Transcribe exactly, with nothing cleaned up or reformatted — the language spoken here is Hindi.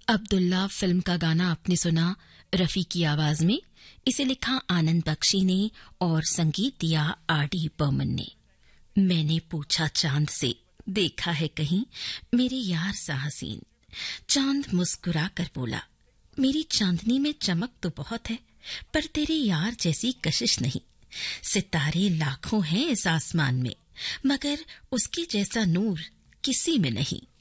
अब्दुल्ला फिल्म का गाना आपने सुना रफी की आवाज में। इसे लिखा आनंद बख्शी ने और संगीत दिया आर डी बर्मन ने। मैंने पूछा चांद से, देखा है कहीं मेरे यार सा हसीन। चांद मुस्कुरा कर बोला, मेरी चांदनी में चमक तो बहुत है, पर तेरे यार जैसी कशिश नहीं। सितारे लाखों हैं इस आसमान में, मगर उसके जैसा नूर किसी में नहीं।